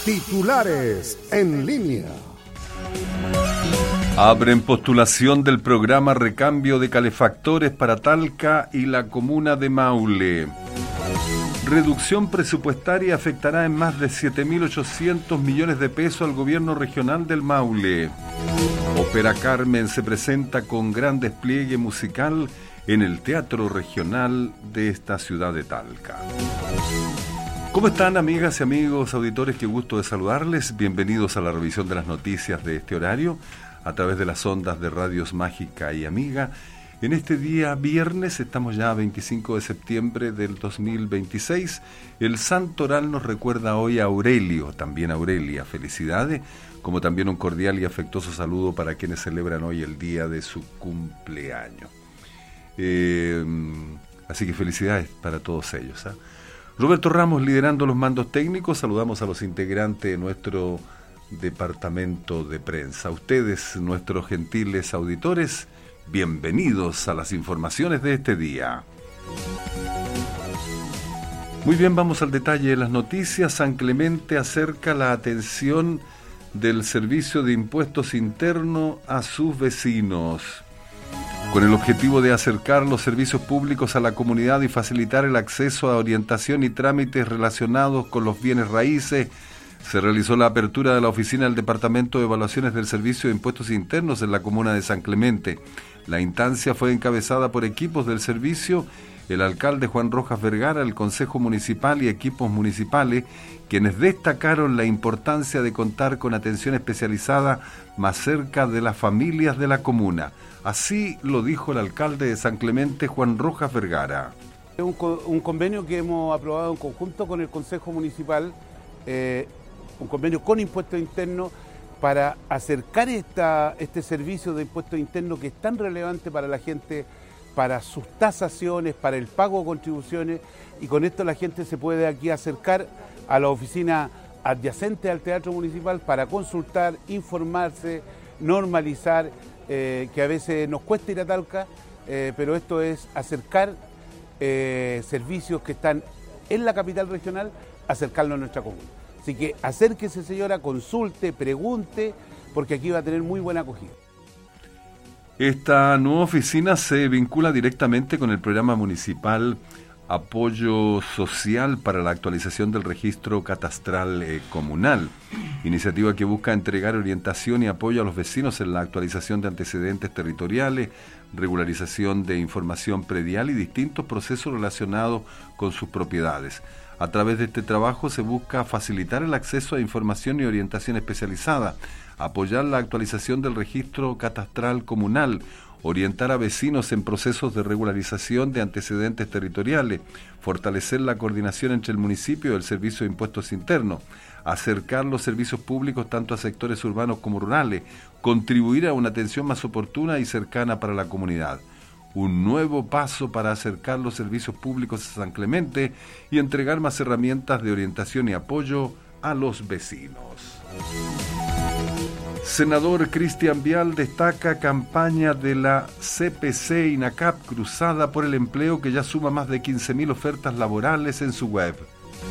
Titulares en línea. Abren postulación del programa Recambio de Calefactores para Talca y la comuna de Maule. Reducción presupuestaria afectará en más de 7.800 millones de pesos al gobierno regional del Maule. Ópera Carmen se presenta con gran despliegue musical en el Teatro Regional de esta ciudad de Talca. ¿Cómo están, amigas y amigos auditores? Qué gusto de saludarles. Bienvenidos a la revisión de las noticias de este horario a través de las ondas de Radios Mágica y Amiga. En este día viernes, estamos ya a 25 de septiembre del 2026. El santoral nos recuerda hoy a Aurelio, también a Aurelia. Felicidades, como también un cordial y afectuoso saludo para quienes celebran hoy el día de su cumpleaños. Así que felicidades para todos ellos, ¿eh? Roberto Ramos liderando los mandos técnicos. Saludamos a los integrantes de nuestro departamento de prensa. A ustedes, nuestros gentiles auditores, bienvenidos a las informaciones de este día. Muy bien, vamos al detalle de las noticias. San Clemente acerca la atención del Servicio de Impuestos Internos a sus vecinos. Con el objetivo de acercar los servicios públicos a la comunidad y facilitar el acceso a orientación y trámites relacionados con los bienes raíces, se realizó la apertura de la oficina del Departamento de Evaluaciones del Servicio de Impuestos Internos en la comuna de San Clemente. La instancia fue encabezada por equipos del servicio, el alcalde Juan Rojas Vergara, el Consejo Municipal y equipos municipales, quienes destacaron la importancia de contar con atención especializada más cerca de las familias de la comuna. Así lo dijo el alcalde de San Clemente, Juan Rojas Vergara. Es un convenio que hemos aprobado en conjunto con el Consejo Municipal, un convenio con impuestos internos para acercar este servicio de impuestos internos que es tan relevante para la gente, para sus tasaciones, para el pago de contribuciones, y con esto la gente se puede aquí acercar a la oficina adyacente al Teatro Municipal para consultar, informarse, normalizar, que a veces nos cuesta ir a Talca, pero esto es acercar servicios que están en la capital regional, acercarlo a nuestra comuna. Así que acérquese, señora, consulte, pregunte, porque aquí va a tener muy buena acogida. Esta nueva oficina se vincula directamente con el programa municipal Apoyo Social para la actualización del registro catastral comunal, iniciativa que busca entregar orientación y apoyo a los vecinos en la actualización de antecedentes territoriales, regularización de información predial y distintos procesos relacionados con sus propiedades. A través de este trabajo se busca facilitar el acceso a información y orientación especializada, apoyar la actualización del registro catastral comunal, orientar a vecinos en procesos de regularización de antecedentes territoriales, fortalecer la coordinación entre el municipio y el Servicio de Impuestos Internos, acercar los servicios públicos tanto a sectores urbanos como rurales, contribuir a una atención más oportuna y cercana para la comunidad. Un nuevo paso para acercar los servicios públicos a San Clemente y entregar más herramientas de orientación y apoyo a los vecinos. Senador Cristian Vial destaca campaña de la CPC INACAP Cruzada por el Empleo, que ya suma más de 15.000 ofertas laborales en su web.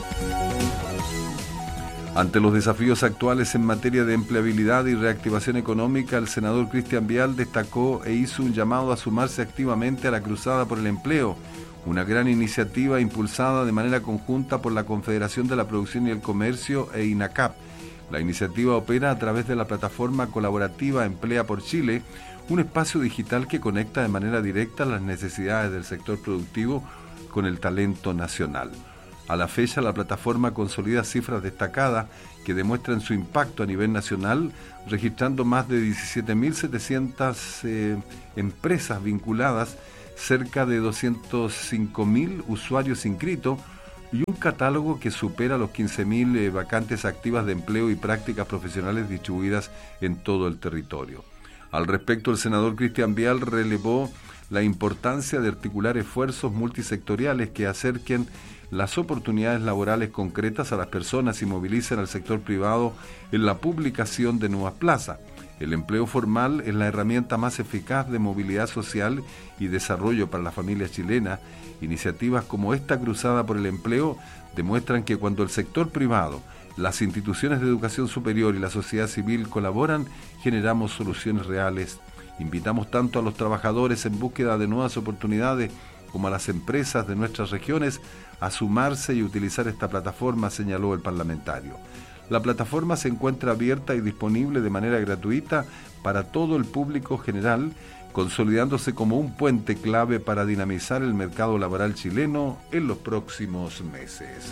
Ante los desafíos actuales en materia de empleabilidad y reactivación económica, el senador Cristian Vial destacó e hizo un llamado a sumarse activamente a la Cruzada por el Empleo, una gran iniciativa impulsada de manera conjunta por la Confederación de la Producción y el Comercio e INACAP. La iniciativa opera a través de la plataforma colaborativa Emplea por Chile, un espacio digital que conecta de manera directa las necesidades del sector productivo con el talento nacional. A la fecha, la plataforma consolida cifras destacadas que demuestran su impacto a nivel nacional, registrando más de 17.700 empresas vinculadas, cerca de 205.000 usuarios inscritos y un catálogo que supera los 15.000 vacantes activas de empleo y prácticas profesionales distribuidas en todo el territorio. Al respecto, el senador Cristian Vial relevó la importancia de articular esfuerzos multisectoriales que acerquen las oportunidades laborales concretas a las personas y movilicen al sector privado en la publicación de nuevas plazas. El empleo formal es la herramienta más eficaz de movilidad social y desarrollo para la familia chilena. Iniciativas como esta Cruzada por el Empleo demuestran que cuando el sector privado las instituciones de educación superior y la sociedad civil colaboran, generamos soluciones reales. Invitamos tanto a los trabajadores en búsqueda de nuevas oportunidades como a las empresas de nuestras regiones a sumarse y utilizar esta plataforma, señaló el parlamentario. La plataforma se encuentra abierta y disponible de manera gratuita para todo el público general, consolidándose como un puente clave para dinamizar el mercado laboral chileno en los próximos meses.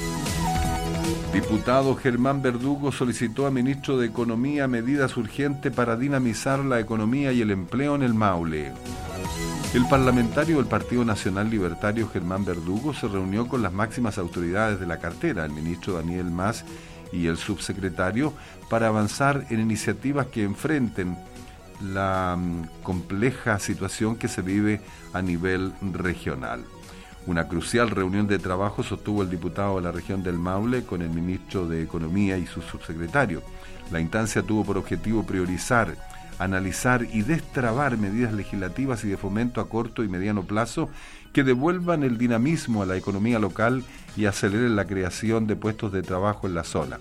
Diputado Germán Verdugo solicitó al ministro de Economía medidas urgentes para dinamizar la economía y el empleo en el Maule. El parlamentario del Partido Nacional Libertario Germán Verdugo se reunió con las máximas autoridades de la cartera, el ministro Daniel Mas y el subsecretario, para avanzar en iniciativas que enfrenten la compleja situación que se vive a nivel regional. Una crucial reunión de trabajo sostuvo el diputado de la región del Maule con el ministro de Economía y su subsecretario. La instancia tuvo por objetivo priorizar, analizar y destrabar medidas legislativas y de fomento a corto y mediano plazo que devuelvan el dinamismo a la economía local y aceleren la creación de puestos de trabajo en la zona.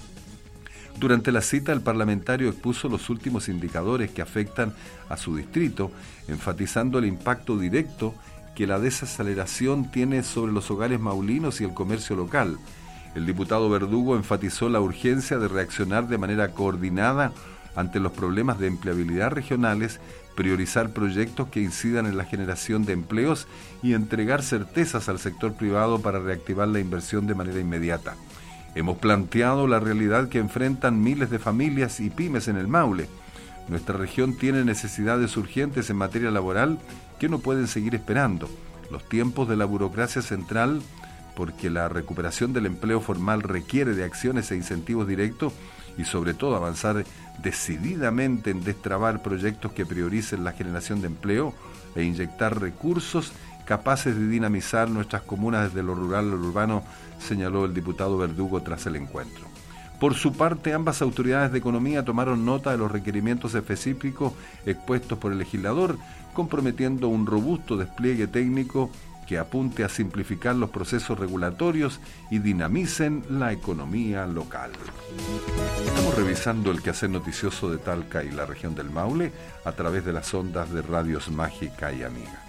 Durante la cita, el parlamentario expuso los últimos indicadores que afectan a su distrito, enfatizando el impacto directo que la desaceleración tiene sobre los hogares maulinos y el comercio local. El diputado Verdugo enfatizó la urgencia de reaccionar de manera coordinada ante los problemas de empleabilidad regionales, priorizar proyectos que incidan en la generación de empleos y entregar certezas al sector privado para reactivar la inversión de manera inmediata. Hemos planteado la realidad que enfrentan miles de familias y pymes en el Maule. Nuestra región tiene necesidades urgentes en materia laboral que no pueden seguir esperando. Los tiempos de la burocracia central, porque la recuperación del empleo formal requiere de acciones e incentivos directos y sobre todo avanzar decididamente en destrabar proyectos que prioricen la generación de empleo e inyectar recursos capaces de dinamizar nuestras comunas desde lo rural a lo urbano, señaló el diputado Verdugo tras el encuentro. Por su parte, ambas autoridades de economía tomaron nota de los requerimientos específicos expuestos por el legislador, comprometiendo un robusto despliegue técnico que apunte a simplificar los procesos regulatorios y dinamicen la economía local. Estamos revisando el quehacer noticioso de Talca y la región del Maule a través de las ondas de Radios Mágica y Amiga.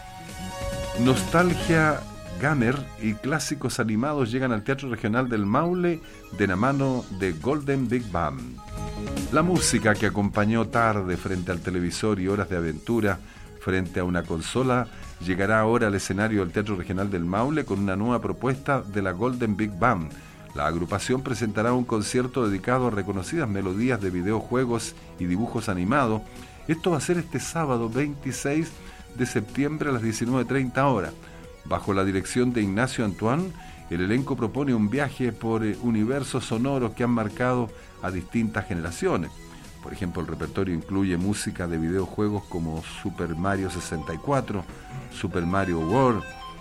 Nostalgia gamer y clásicos animados llegan al Teatro Regional del Maule de la mano de Golden Big Band. La música que acompañó tarde frente al televisor y horas de aventura frente a una consola llegará ahora al escenario del Teatro Regional del Maule con una nueva propuesta de la Golden Big Band. La agrupación presentará un concierto dedicado a reconocidas melodías de videojuegos y dibujos animados. Esto va a ser este sábado 26 de septiembre a las 19:30 horas. Bajo la dirección de Ignacio Antoine, el elenco propone un viaje por universos sonoros que han marcado a distintas generaciones. Por ejemplo, el repertorio incluye música de videojuegos como Super Mario 64, Super Mario World,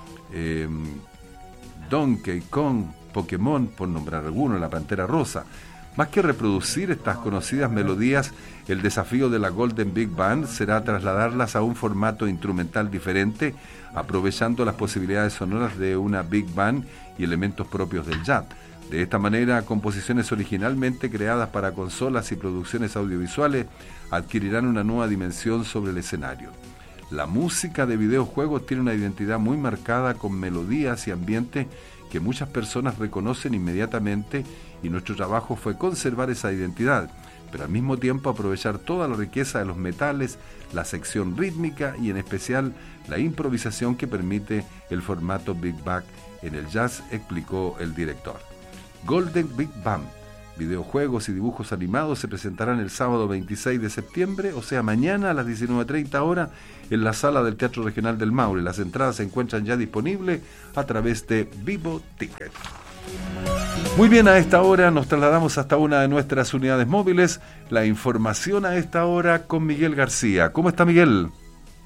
Donkey Kong, Pokémon, por nombrar algunos, La Pantera Rosa. Más que reproducir estas conocidas melodías, el desafío de la Golden Big Band será trasladarlas a un formato instrumental diferente, aprovechando las posibilidades sonoras de una Big Band y elementos propios del jazz. De esta manera, composiciones originalmente creadas para consolas y producciones audiovisuales adquirirán una nueva dimensión sobre el escenario. La música de videojuegos tiene una identidad muy marcada con melodías y ambientes que muchas personas reconocen inmediatamente y nuestro trabajo fue conservar esa identidad, pero al mismo tiempo aprovechar toda la riqueza de los metales, la sección rítmica y en especial la improvisación que permite el formato Big Bang en el jazz, explicó el director. Golden Big Band, videojuegos y dibujos animados se presentarán el sábado 26 de septiembre, o sea mañana a las 19:30 horas en la sala del Teatro Regional del Maule. Las entradas se encuentran ya disponibles a través de Vivo Ticket. Muy bien, a esta hora nos trasladamos hasta una de nuestras unidades móviles. La información a esta hora con Miguel García. ¿Cómo está, Miguel?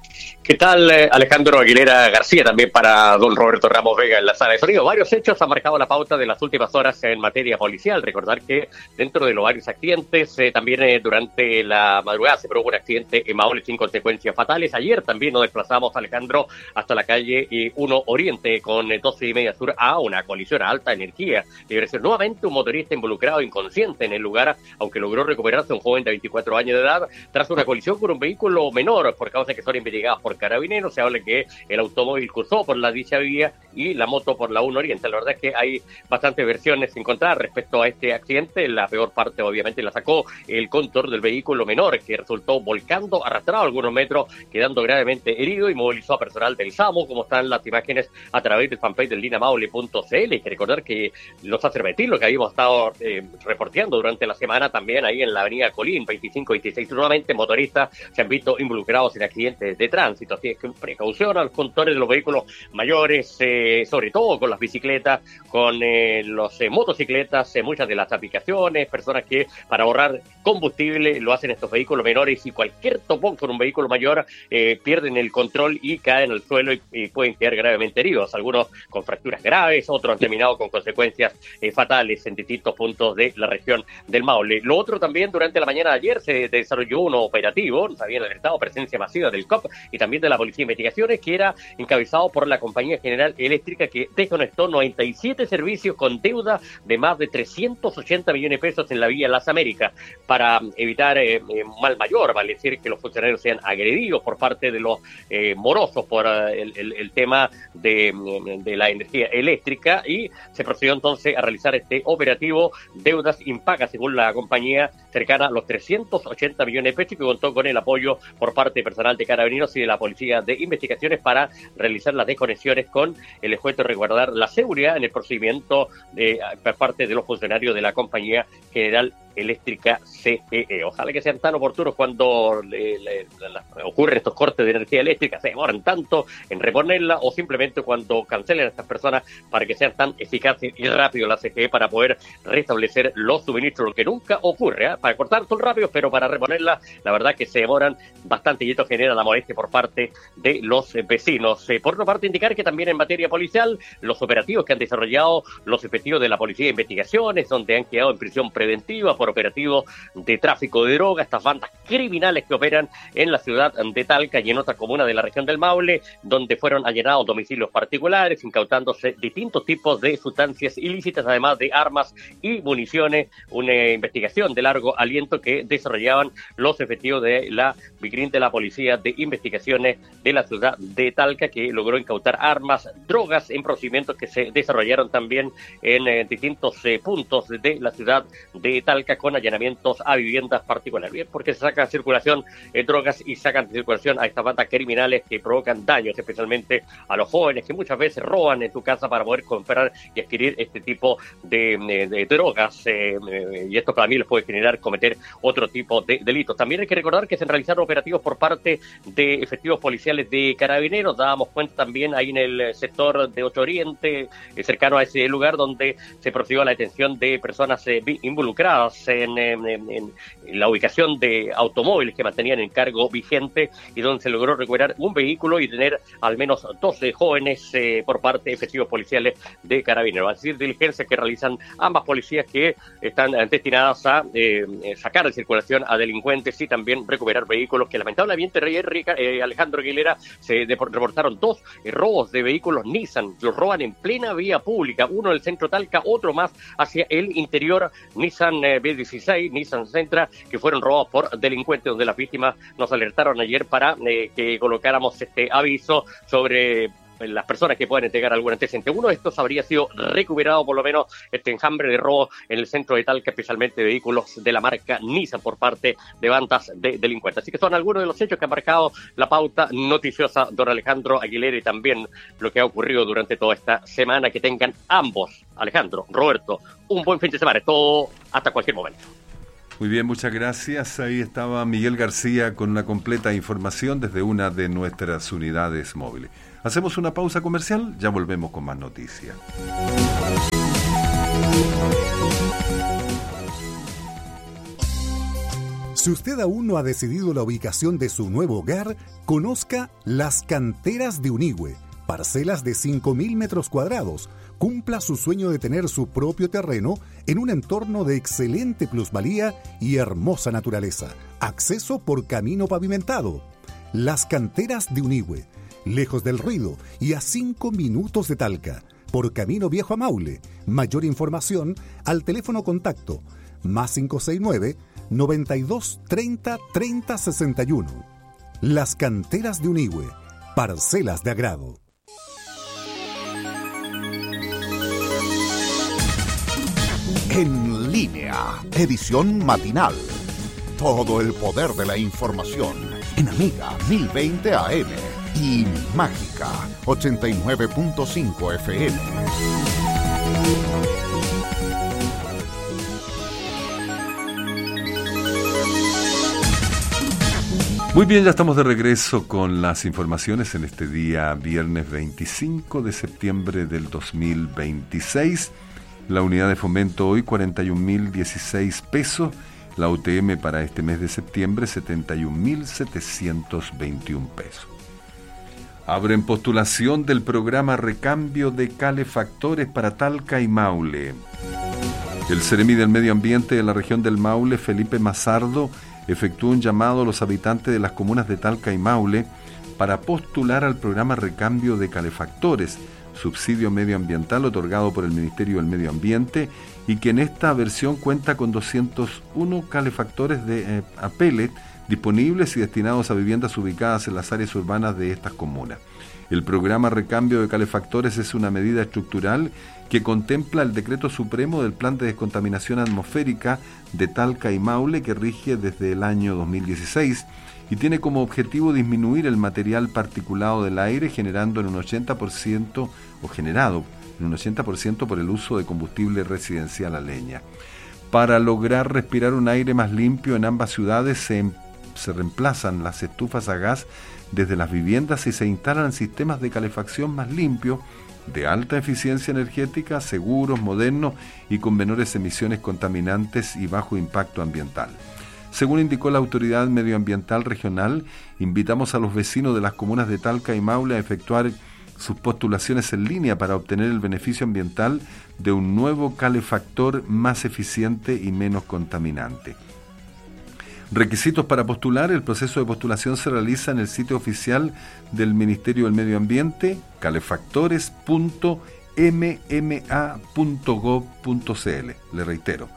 ¿Qué tal, Alejandro Aguilera García? También para don Roberto Ramos Vega en la sala de sonido. Varios hechos han marcado la pauta de las últimas horas en materia policial. Recordar que dentro de los varios accidentes, también durante la madrugada se produjo un accidente en Maule sin consecuencias fatales. Ayer también nos desplazamos, Alejandro, hasta la calle 1 Oriente con 12 y media sur a una colisión a alta energía. Liberación nuevamente un motorista involucrado inconsciente en el lugar, aunque logró recuperarse un joven de 24 años de edad tras una colisión con un vehículo menor por causa que son investigados por Carabineros. Se habla que el automóvil cruzó por la dicha vía y la moto por la 1 Oriente. La verdad es que hay bastantes versiones encontradas respecto a este accidente. La peor parte obviamente la sacó el conductor del vehículo menor, que resultó volcando, arrastrado algunos metros, quedando gravemente herido, y movilizó a personal del SAMU, como están las imágenes a través del fanpage del linamaule.cl. Hay que recordar que los hace repetir lo que habíamos estado reporteando durante la semana también ahí en la avenida Colín, 25-26. Nuevamente motoristas se han visto involucrados en accidentes de tránsito, así es que precaución a los conductores de los vehículos mayores, sobre todo con las bicicletas, con los motocicletas, muchas de las aplicaciones, personas que para ahorrar combustible lo hacen estos vehículos menores, y cualquier topón con un vehículo mayor pierden el control y caen al suelo y pueden quedar gravemente heridos, algunos con fracturas graves, otros han terminado con consecuencias fatales en distintos puntos de la región del Maule. Lo otro también, durante la mañana de ayer se desarrolló un operativo, nos habían alertado presencia masiva del COP y también de la Policía de Investigaciones, que era encabezado por la Compañía General Eléctrica, que desconectó 97 servicios con deuda de más de 380 millones de pesos en la vía Las Américas, para evitar mal mayor, vale decir que los funcionarios sean agredidos por parte de los morosos por el tema de la energía eléctrica, y se procedió entonces a realizar este operativo deudas impagas, según la compañía, cercana a los 380 millones de pesos, que contó con el apoyo por parte de personal de Carabineros y de la Policía de Investigaciones para realizar las desconexiones con el esfuerzo de resguardar la seguridad en el procedimiento por parte de los funcionarios de la Compañía General Eléctrica CEE. Ojalá que sean tan oportunos cuando ocurren estos cortes de energía eléctrica, se demoran tanto en reponerla, o simplemente cuando cancelen a estas personas, para que sean tan eficaces y rápido la CGE para poder restablecer los suministros, lo que nunca ocurre, para cortar son rápidos, pero para reponerla la verdad que se demoran bastante, y esto genera la molestia por parte de los vecinos. Por otra parte, indicar que también en materia policial, los operativos que han desarrollado los efectivos de la Policía de Investigaciones, donde han quedado en prisión preventiva por operativos de tráfico de droga, estas bandas criminales que operan en la ciudad de Talca y en otra comuna de la región del Maule, donde fueron allanados domicilios particulares, incautándose distintos tipos de sustancias ilícitas, además de armas y municiones. Una investigación de largo aliento que desarrollaban los efectivos de la BICRIN, de la Policía de Investigaciones de la ciudad de Talca, que logró incautar armas, drogas en procedimientos que se desarrollaron también en distintos puntos de la ciudad de Talca, con allanamientos a viviendas particulares. Bien, porque se sacan de circulación drogas y sacan de circulación a estas bandas criminales que provocan daños, especialmente a los jóvenes, que muchas veces roban en su casa para poder comprar y adquirir este tipo de drogas, y esto para mí les puede generar cometer otro tipo de delitos. También hay que recordar que se realizaron operativos por parte de efectivos policiales de Carabineros. Dábamos cuenta también ahí en el sector de 8 Oriente, cercano a ese lugar, donde se procedió a la detención de personas involucradas en la ubicación de automóviles que mantenían en cargo vigente, y donde se logró recuperar un vehículo y tener al menos 12 jóvenes por parte de efectivos policiales de Carabineros. Es decir, diligencias que realizan ambas policías, que están destinadas a sacar de circulación a delincuentes y también recuperar vehículos que lamentablemente, Alejandro Aguilera, se reportaron 2 robos de vehículos Nissan. Los roban en plena vía pública, uno en el centro Talca, otro más hacia el interior, Nissan B16, Nissan Sentra, que fueron robados por delincuentes, donde las víctimas nos alertaron ayer para que colocáramos este aviso sobre las personas que puedan entregar algún antecedente. Uno de estos habría sido recuperado, por lo menos, este enjambre de robo en el centro de Talca, especialmente de vehículos de la marca Nissan por parte de bandas de delincuentes. Así que son algunos de los hechos que han marcado la pauta noticiosa, don Alejandro Aguilera, y también lo que ha ocurrido durante toda esta semana. Que tengan ambos, Alejandro, Roberto, un buen fin de semana. Todo hasta cualquier momento. Muy bien, muchas gracias. Ahí estaba Miguel García con una completa información desde una de nuestras unidades móviles. Hacemos una pausa comercial, ya volvemos con más noticias. Si usted aún no ha decidido la ubicación de su nuevo hogar, conozca Las Canteras de Unigüe, parcelas de 5.000 metros cuadrados. Cumpla su sueño de tener su propio terreno en un entorno de excelente plusvalía y hermosa naturaleza. Acceso por camino pavimentado. Las Canteras de Unigüe, lejos del ruido y a 5 minutos de Talca, por camino viejo a Maule. Mayor información al teléfono contacto más 569 92 30 30 61. Las Canteras de Unigüe, parcelas de agrado. En línea, edición matinal. Todo el poder de la información en Amiga 1020 AM y Mágica 89.5 FM. Muy bien, ya estamos de regreso con las informaciones en este día viernes 25 de septiembre del 2026. La unidad de fomento hoy 41.016 pesos, la UTM para este mes de septiembre 71.721 pesos. Abren postulación del programa Recambio de Calefactores para Talca y Maule. El Seremi del Medio Ambiente de la región del Maule, Felipe Mazardo, efectuó un llamado a los habitantes de las comunas de Talca y Maule para postular al programa Recambio de Calefactores, subsidio medioambiental otorgado por el Ministerio del Medio Ambiente, y que en esta versión cuenta con 201 calefactores a pellet disponibles y destinados a viviendas ubicadas en las áreas urbanas de estas comunas. El programa Recambio de Calefactores es una medida estructural que contempla el Decreto Supremo del Plan de Descontaminación Atmosférica de Talca y Maule, que rige desde el año 2016 y tiene como objetivo disminuir el material particulado del aire, generado en un 80% por el uso de combustible residencial a leña. Para lograr respirar un aire más limpio en ambas ciudades se reemplazan las estufas a gas desde las viviendas y se instalan sistemas de calefacción más limpios, de alta eficiencia energética, seguros, modernos y con menores emisiones contaminantes y bajo impacto ambiental. Según indicó la Autoridad Medioambiental Regional, invitamos a los vecinos de las comunas de Talca y Maule a efectuar sus postulaciones en línea para obtener el beneficio ambiental de un nuevo calefactor más eficiente y menos contaminante. Requisitos para postular. El proceso de postulación se realiza en el sitio oficial del Ministerio del Medio Ambiente, calefactores.mma.gov.cl. Le reitero,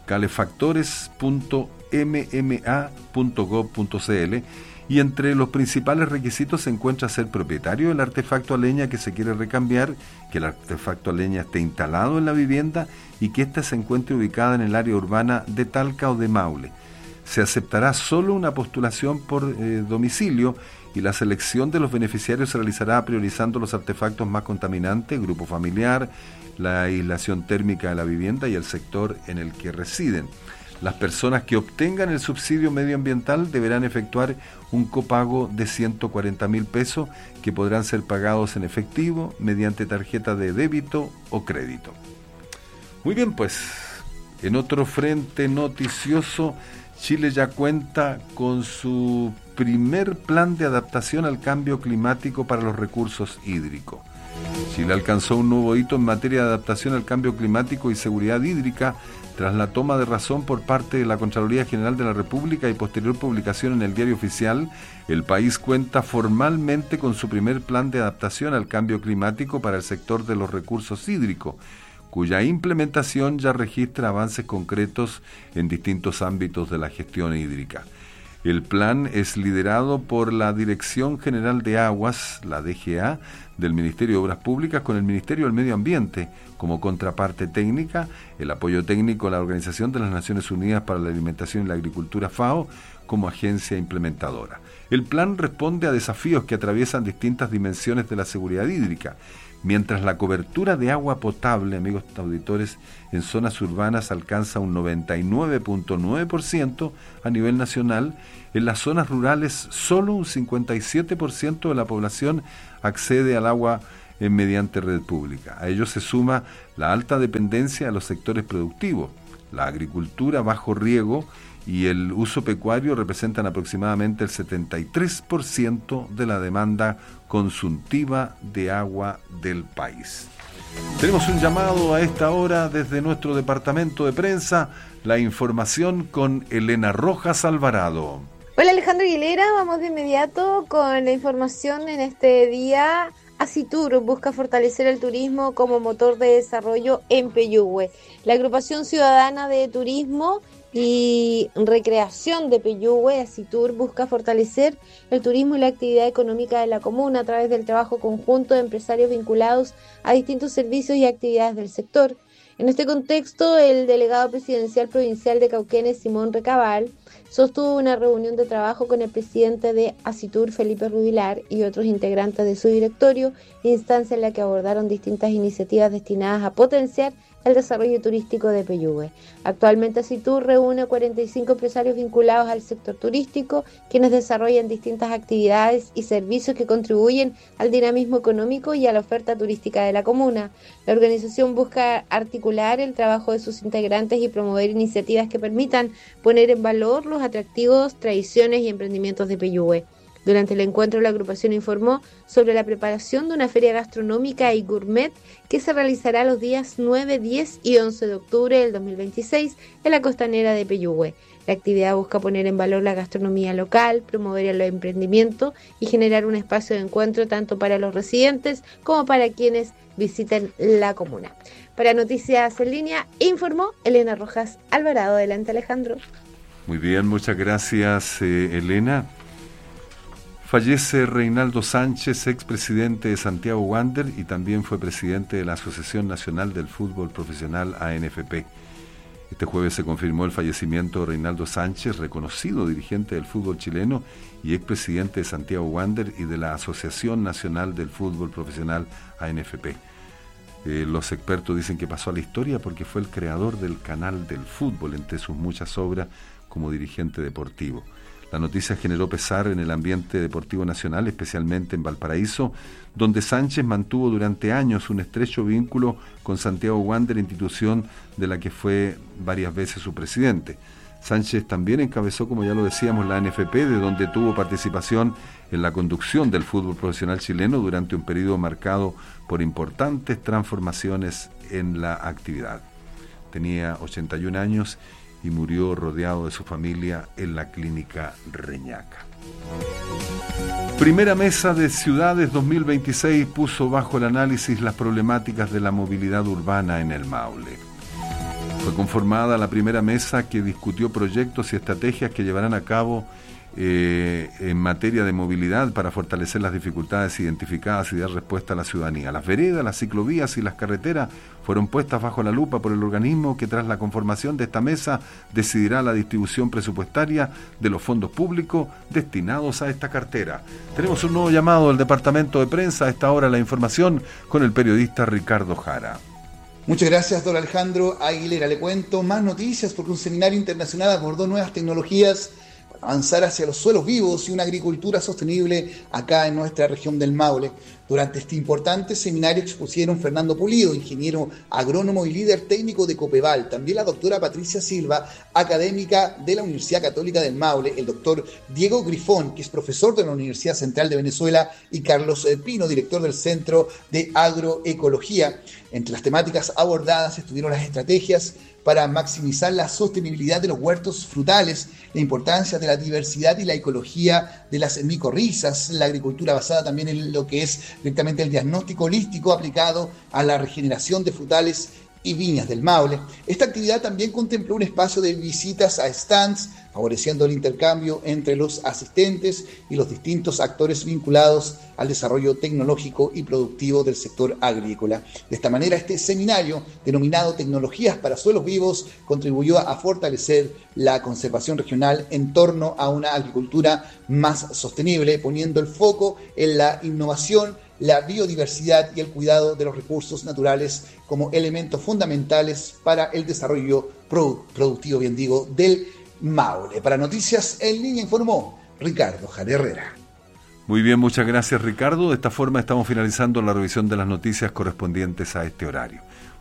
calefactores.mma.gov.cl, y entre los principales requisitos se encuentra ser propietario del artefacto a leña que se quiere recambiar, que el artefacto a leña esté instalado en la vivienda y que ésta se encuentre ubicada en el área urbana de Talca o de Maule. Se aceptará solo una postulación por domicilio y la selección de los beneficiarios se realizará priorizando los artefactos más contaminantes, grupo familiar, la aislación térmica de la vivienda y el sector en el que residen. Las personas que obtengan el subsidio medioambiental deberán efectuar un copago de 140.000 pesos que podrán ser pagados en efectivo mediante tarjeta de débito o crédito. Muy bien, pues, en otro frente noticioso, Chile ya cuenta con su primer plan de adaptación al cambio climático para los recursos hídricos. Chile alcanzó un nuevo hito en materia de adaptación al cambio climático y seguridad hídrica tras la toma de razón por parte de la Contraloría General de la República y posterior publicación en el Diario Oficial. El país cuenta formalmente con su primer plan de adaptación al cambio climático para el sector de los recursos hídricos, cuya implementación ya registra avances concretos en distintos ámbitos de la gestión hídrica. El plan es liderado por la Dirección General de Aguas, la DGA, del Ministerio de Obras Públicas, con el Ministerio del Medio Ambiente como contraparte técnica, el apoyo técnico a la Organización de las Naciones Unidas para la Alimentación y la Agricultura, FAO, como agencia implementadora. El plan responde a desafíos que atraviesan distintas dimensiones de la seguridad hídrica. Mientras la cobertura de agua potable, amigos auditores, en zonas urbanas alcanza un 99.9% a nivel nacional, en las zonas rurales solo un 57% de la población accede al agua mediante red pública. A ello se suma la alta dependencia de los sectores productivos, la agricultura bajo riego y el uso pecuario representan aproximadamente el 73% de la demanda consultiva de agua del país. Tenemos un llamado a esta hora desde nuestro departamento de prensa, la información con Elena Rojas Alvarado. Hola Alejandro Aguilera, vamos de inmediato con la información en este día. Asitur busca fortalecer el turismo como motor de desarrollo en Peyúgue. La agrupación ciudadana de turismo y recreación de Peyúgue, Asitur, busca fortalecer el turismo y la actividad económica de la comuna a través del trabajo conjunto de empresarios vinculados a distintos servicios y actividades del sector. En este contexto, el delegado presidencial provincial de Cauquenes, Simón Recabal, sostuvo una reunión de trabajo con el presidente de Asitur, Felipe Rubilar, y otros integrantes de su directorio, instancia en la que abordaron distintas iniciativas destinadas a potenciar el desarrollo turístico de Peyúgue. Actualmente Asitur reúne a 45 empresarios vinculados al sector turístico, quienes desarrollan distintas actividades y servicios que contribuyen al dinamismo económico y a la oferta turística de la comuna. La organización busca articular el trabajo de sus integrantes y promover iniciativas que permitan poner en valor los atractivos, tradiciones y emprendimientos de Peyúgue. Durante el encuentro, la agrupación informó sobre la preparación de una feria gastronómica y gourmet que se realizará los días 9, 10 y 11 de octubre del 2026 en la costanera de Peyúgue. La actividad busca poner en valor la gastronomía local, promover el emprendimiento y generar un espacio de encuentro tanto para los residentes como para quienes visiten la comuna. Para Noticias en Línea, informó Elena Rojas Alvarado. Adelante, Alejandro. Muy bien, muchas gracias, Elena. Fallece Reinaldo Sánchez, expresidente de Santiago Wander y también fue presidente de la Asociación Nacional del Fútbol Profesional, ANFP. Este jueves se confirmó el fallecimiento de Reinaldo Sánchez, reconocido dirigente del fútbol chileno y expresidente de Santiago Wander y de la Asociación Nacional del Fútbol Profesional, ANFP. Los expertos dicen que pasó a la historia porque fue el creador del Canal del Fútbol, entre sus muchas obras como dirigente deportivo. La noticia generó pesar en el ambiente deportivo nacional, especialmente en Valparaíso, donde Sánchez mantuvo durante años un estrecho vínculo con Santiago Wander, institución de la que fue varias veces su presidente. Sánchez también encabezó, como ya lo decíamos, la ANFP, de donde tuvo participación en la conducción del fútbol profesional chileno durante un periodo marcado por importantes transformaciones en la actividad. Tenía 81 años y murió rodeado de su familia en la clínica Reñaca. Primera Mesa de Ciudades 2026 puso bajo el análisis las problemáticas de la movilidad urbana en el Maule. Fue conformada la primera mesa que discutió proyectos y estrategias que llevarán a cabo en materia de movilidad para fortalecer las dificultades identificadas y dar respuesta a la ciudadanía. Las veredas, las ciclovías y las carreteras fueron puestas bajo la lupa por el organismo que, tras la conformación de esta mesa, decidirá la distribución presupuestaria de los fondos públicos destinados a esta cartera. Tenemos un nuevo llamado del Departamento de Prensa. A esta hora la información con el periodista Ricardo Jara. Muchas gracias, don Alejandro Aguilera. Le cuento más noticias porque un seminario internacional abordó nuevas tecnologías para avanzar hacia los suelos vivos y una agricultura sostenible acá en nuestra región del Maule. Durante este importante seminario expusieron Fernando Pulido, ingeniero agrónomo y líder técnico de Copeval, también la doctora Patricia Silva, académica de la Universidad Católica del Maule, el doctor Diego Grifón, que es profesor de la Universidad Central de Venezuela, y Carlos Pino, director del Centro de Agroecología. Entre las temáticas abordadas estuvieron las estrategias para maximizar la sostenibilidad de los huertos frutales, la importancia de la diversidad y la ecología de las micorrizas, la agricultura basada también en lo que es directamente el diagnóstico holístico aplicado a la regeneración de frutales y viñas del Maule. Esta actividad también contempló un espacio de visitas a stands, favoreciendo el intercambio entre los asistentes y los distintos actores vinculados al desarrollo tecnológico y productivo del sector agrícola. De esta manera, este seminario, denominado Tecnologías para Suelos Vivos, contribuyó a fortalecer la conservación regional en torno a una agricultura más sostenible, poniendo el foco en la innovación, la biodiversidad y el cuidado de los recursos naturales como elementos fundamentales para el desarrollo productivo, del Maule. Para Noticias en Línea informó Ricardo Jara Herrera. Muy bien, muchas gracias, Ricardo. De esta forma estamos finalizando la revisión de las noticias correspondientes a este horario.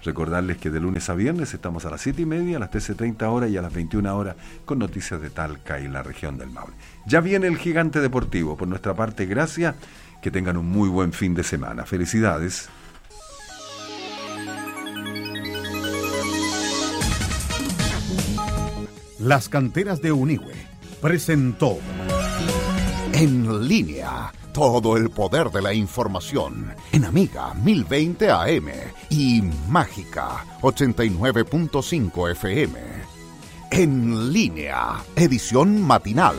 Recordarles que de lunes a viernes estamos a las 7:30, a las 13:30 horas y a las 21 horas con noticias de Talca y la región del Maule. Ya viene el Gigante Deportivo. Por nuestra parte, gracias. Que tengan un muy buen fin de semana. Felicidades. Las Canteras de Unigüe presentó En Línea, todo el poder de la información en Amiga 1020 AM y Mágica 89.5 FM. En Línea, edición matinal.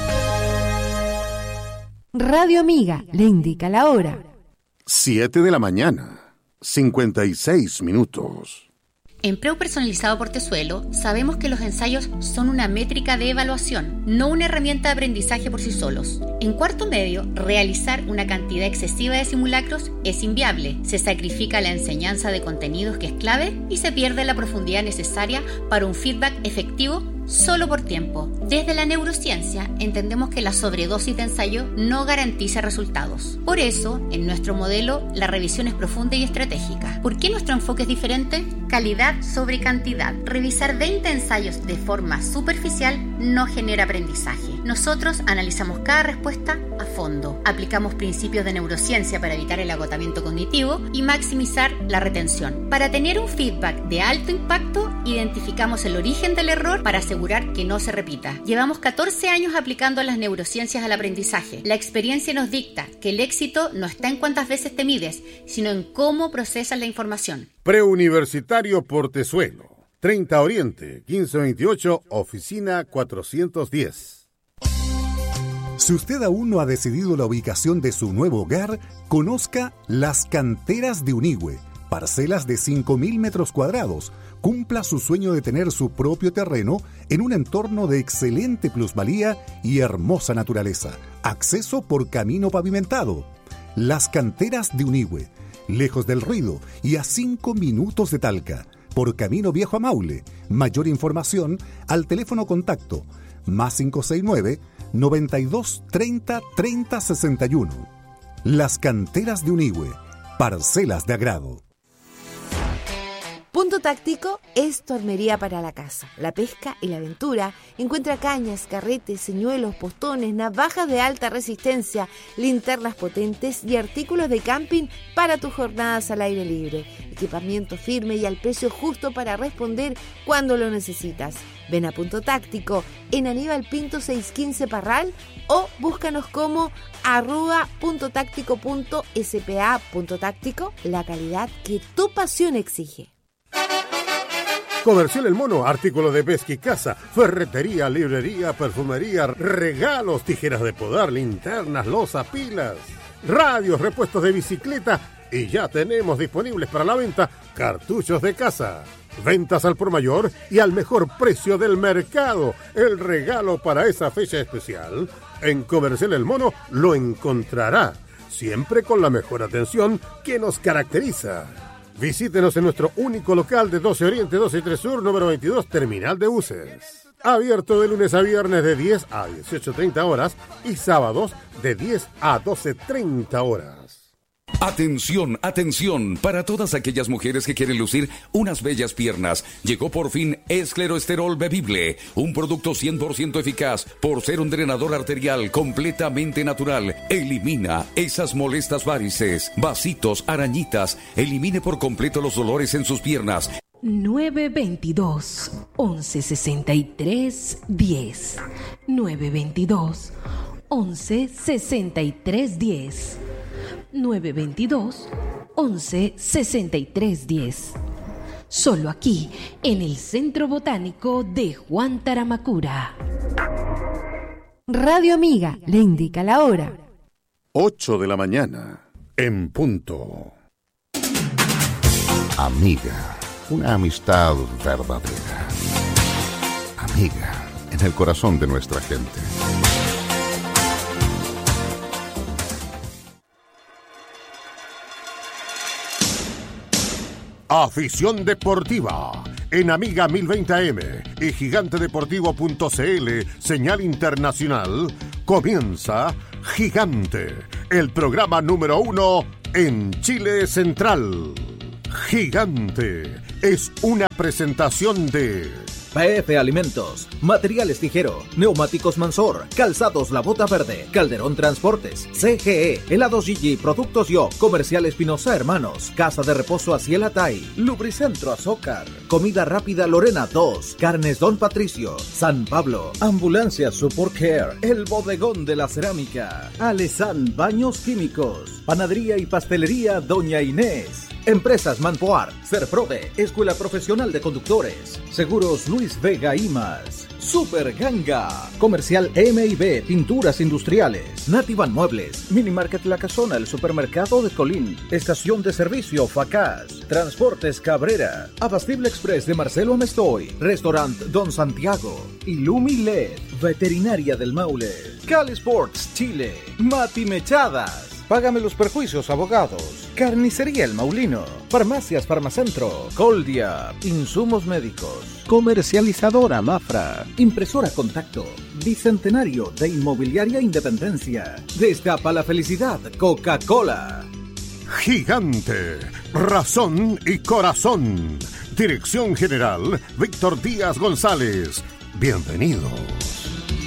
Radio Amiga le indica la hora. 7 de la mañana, 56 minutos. En Preu Personalizado Portezuelo sabemos que los ensayos son una métrica de evaluación, no una herramienta de aprendizaje por sí solos. En cuarto medio, realizar una cantidad excesiva de simulacros es inviable. Se sacrifica la enseñanza de contenidos que es clave y se pierde la profundidad necesaria para un feedback efectivo solo por tiempo. Desde la neurociencia entendemos que la sobredosis de ensayo no garantiza resultados. Por eso, en nuestro modelo, la revisión es profunda y estratégica. ¿Por qué nuestro enfoque es diferente? Calidad sobre cantidad. Revisar 20 ensayos de forma superficial no genera aprendizaje. Nosotros analizamos cada respuesta a fondo. Aplicamos principios de neurociencia para evitar el agotamiento cognitivo y maximizar la retención. Para tener un feedback de alto impacto, identificamos el origen del error para asegurar que no se repita. Llevamos 14 años aplicando las neurociencias al aprendizaje. La experiencia nos dicta que el éxito no está en cuántas veces te mides, sino en cómo procesas la información. Preuniversitario Portezuelo, 30 Oriente, 1528, oficina 410. Si usted aún no ha decidido la ubicación de su nuevo hogar, conozca Las Canteras de Unigüe, parcelas de 5.000 metros cuadrados. Cumpla su sueño de tener su propio terreno en un entorno de excelente plusvalía y hermosa naturaleza. Acceso por camino pavimentado. Las Canteras de Unigüe, lejos del ruido y a 5 minutos de Talca, por camino viejo a Maule. Mayor información al teléfono contacto +569 92 30 30 61. Las Canteras de Unigüe, parcelas de agrado. Punto Táctico es tu armería para la caza, la pesca y la aventura. Encuentra cañas, carretes, señuelos, postones, navajas de alta resistencia, linternas potentes y artículos de camping para tus jornadas al aire libre. Equipamiento firme y al precio justo para responder cuando lo necesitas. Ven a Punto Táctico en Aníbal Pinto 615 Parral o búscanos como @puntotáctico.spa. Punto Táctico, la calidad que tu pasión exige. Comercial El Mono, artículos de pesca y caza, ferretería, librería, perfumería, regalos, tijeras de podar, linternas, loza, pilas, radios, repuestos de bicicleta y ya tenemos disponibles para la venta cartuchos de caza. Ventas al por mayor y al mejor precio del mercado. El regalo para esa fecha especial. En Comercial El Mono lo encontrará, siempre con la mejor atención que nos caracteriza. Visítenos en nuestro único local de 12 Oriente, 12 y 3 Sur, número 22, Terminal de Buses. Abierto de lunes a viernes de 10 a 18:30 horas y sábados de 10 a 12:30 horas. Atención, atención, para todas aquellas mujeres que quieren lucir unas bellas piernas. Llegó por fin Escleroesterol Bebible, un producto 100% eficaz por ser un drenador arterial completamente natural. Elimina esas molestas varices, vasitos, arañitas. Elimine por completo los dolores en sus piernas. 922 1163 10 922 1163 10 922 1163 10. Solo aquí, en el Centro Botánico de Juan Taramacura. Radio Amiga le indica la hora. 8 de la mañana, en punto. Amiga, una amistad verdadera. Amiga, en el corazón de nuestra gente. Afición deportiva en Amiga 1020 AM y gigantedeportivo.cl, señal internacional. Comienza Gigante, el programa número 1 en Chile Central. Gigante es una presentación de PF Alimentos, Materiales Tijero, Neumáticos Mansor, Calzados La Bota Verde, Calderón Transportes, CGE, Helados Gigi, Productos Yo, Comercial Espinosa Hermanos, Casa de Reposo Aciel Tai, Lubricentro Azócar, Comida Rápida Lorena 2, Carnes Don Patricio, San Pablo, Ambulancia Support Care, El Bodegón de la Cerámica, Alesan Baños Químicos, Panadería y Pastelería Doña Inés, Empresas Manpoar, Serprode, Escuela Profesional de Conductores, Seguros Luis Vega y más. Super Ganga, Comercial M&B, Pinturas Industriales, Nativan Muebles, Mini Market La Casona, el Supermercado de Colín, Estación de Servicio Facaz, Transportes Cabrera, Abastible Express de Marcelo Amestoy, Restaurant Don Santiago, Illumi LED, Veterinaria del Maule, Cali Sports Chile, Mati Mechadas, Págame los Perjuicios Abogados, Carnicería El Maulino, Farmacias Farmacentro, Coldia, Insumos Médicos, Comercializadora Mafra, Impresora Contacto, Bicentenario de Inmobiliaria Independencia, Destapa la Felicidad Coca-Cola. Gigante, razón y corazón. Dirección General Víctor Díaz González. Bienvenidos.